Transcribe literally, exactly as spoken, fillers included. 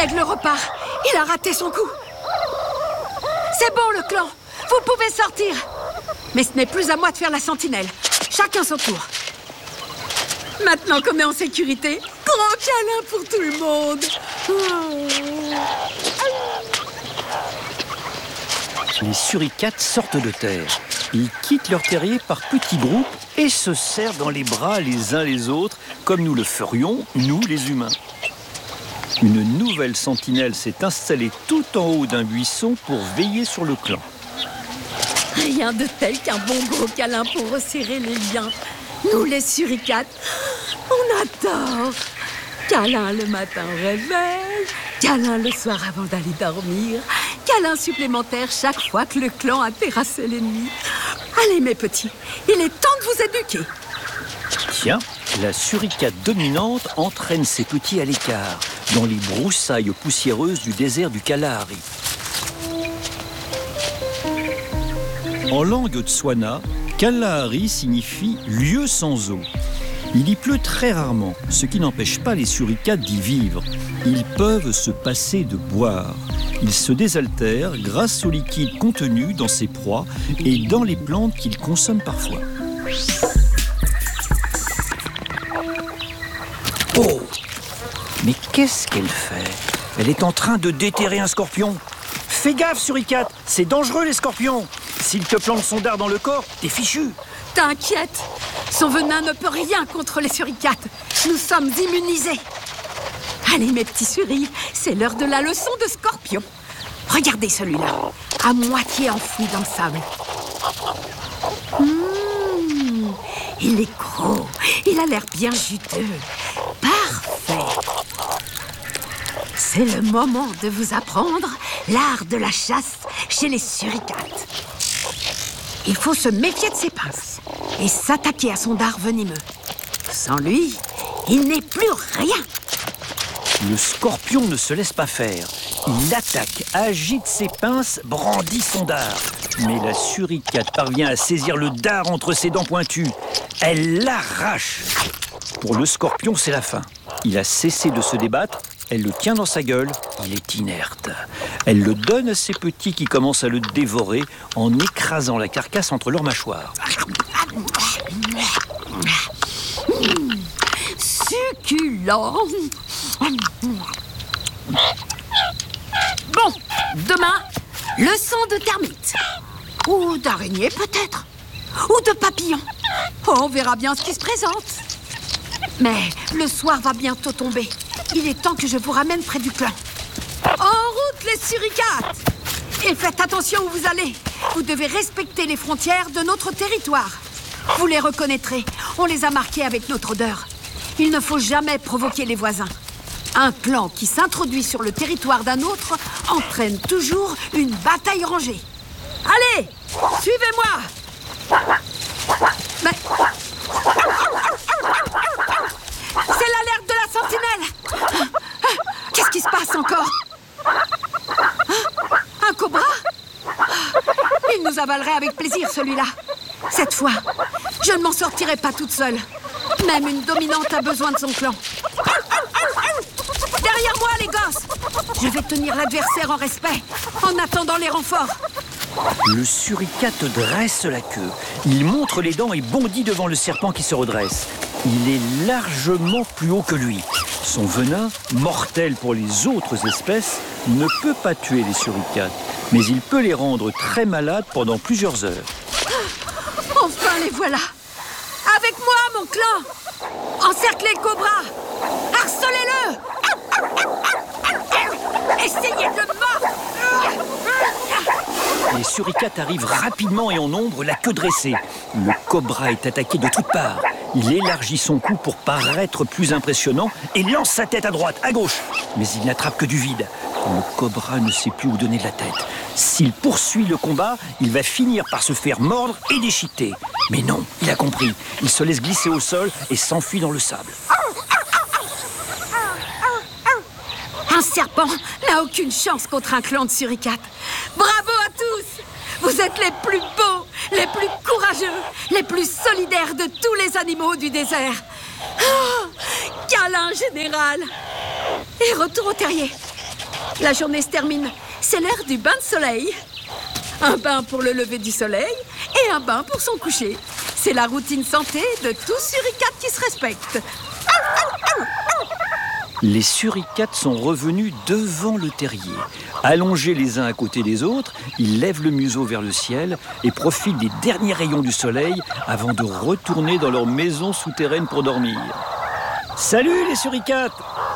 L'aigle repart. Il a raté son coup. C'est bon, le clan. Vous pouvez sortir. Mais ce n'est plus à moi de faire la sentinelle. Chacun son tour. Maintenant qu'on est en sécurité, grand câlin pour tout le monde. Les suricates sortent de terre. Ils quittent leur terrier par petits groupes et se serrent dans les bras les uns les autres, comme nous le ferions, nous les humains. Une nouvelle sentinelle s'est installée tout en haut d'un buisson pour veiller sur le clan. Rien de tel qu'un bon gros câlin pour resserrer les liens. Nous, les suricates, on adore. Câlin le matin au réveil, câlin le soir avant d'aller dormir, câlin supplémentaire chaque fois que le clan a terrassé l'ennemi. Allez, mes petits, il est temps de vous éduquer. Tiens, la suricate dominante entraîne ses petits à l'écart, dans les broussailles poussiéreuses du désert du Kalahari. En langue tswana, Kalahari signifie « lieu sans eau ». Il y pleut très rarement, ce qui n'empêche pas les suricates d'y vivre. Ils peuvent se passer de boire. Ils se désaltèrent grâce au liquide contenu dans ses proies et dans les plantes qu'ils consomment parfois. Oh! Mais qu'est-ce qu'elle fait? Elle est en train de déterrer un scorpion. Fais gaffe, suricate, c'est dangereux les scorpions. S'il te plante son dard dans le corps, t'es fichu. T'inquiète, son venin ne peut rien contre les suricates. Nous sommes immunisés. Allez, mes petits suris, c'est l'heure de la leçon de scorpion. Regardez celui-là, à moitié enfoui dans le sable. Mmh, il est gros, il a l'air bien juteux. Parfait. C'est le moment de vous apprendre l'art de la chasse chez les suricates. Il faut se méfier de ses pinces et s'attaquer à son dard venimeux. Sans lui, il n'est plus rien. Le scorpion ne se laisse pas faire. Il attaque, agite ses pinces, brandit son dard. Mais la suricate parvient à saisir le dard entre ses dents pointues. Elle l'arrache. Pour le scorpion, c'est la fin. Il a cessé de se débattre. Elle le tient dans sa gueule. Il est inerte. Elle le donne à ses petits qui commencent à le dévorer en écrasant la carcasse entre leurs mâchoires. Mmh, succulent. Bon, demain, leçon de termites. Ou d'araignées peut-être. Ou de papillons. Oh, on verra bien ce qui se présente. Mais le soir va bientôt tomber. Il est temps que je vous ramène près du clan. En route, les suricates! Et faites attention où vous allez. Vous devez respecter les frontières de notre territoire. Vous les reconnaîtrez. On les a marqués avec notre odeur. Il ne faut jamais provoquer les voisins. Un clan qui s'introduit sur le territoire d'un autre entraîne toujours une bataille rangée. Allez, suivez-moi! Mais... c'est l'alerte de la sentinelle! Qu'est-ce qui se passe encore? Un cobra? Il nous avalerait avec plaisir, celui-là. Cette fois, je ne m'en sortirai pas toute seule. Même une dominante a besoin de son clan. Derrière moi, les gosses! Je vais tenir l'adversaire en respect, en attendant les renforts. Le suricate dresse la queue. Il montre les dents et bondit devant le serpent qui se redresse. Il est largement plus haut que lui. Son venin, mortel pour les autres espèces, ne peut pas tuer les suricates, mais il peut les rendre très malades pendant plusieurs heures. Enfin, les voilà! Avec moi, mon clan! Encerclez le cobra! Harcelez-le! Essayez de le mordre! Les suricates arrivent rapidement et en nombre, la queue dressée. Le cobra est attaqué de toutes parts. Il élargit son cou pour paraître plus impressionnant et lance sa tête à droite, à gauche. Mais il n'attrape que du vide. Le cobra ne sait plus où donner de la tête. S'il poursuit le combat, il va finir par se faire mordre et déchiqueter. Mais non, il a compris. Il se laisse glisser au sol et s'enfuit dans le sable. Un serpent n'a aucune chance contre un clan de suricates. Bravo à tous! Vous êtes les plus beaux, les plus courageux, les plus solidaires de tous les animaux du désert. Oh, câlin général! Et retour au terrier. La journée se termine. C'est l'heure du bain de soleil. Un bain pour le lever du soleil et un bain pour son coucher. C'est la routine santé de tout suricate qui se respecte. Les suricates sont revenus devant le terrier. Allongés les uns à côté des autres, ils lèvent le museau vers le ciel et profitent des derniers rayons du soleil avant de retourner dans leur maison souterraine pour dormir. Salut les suricates!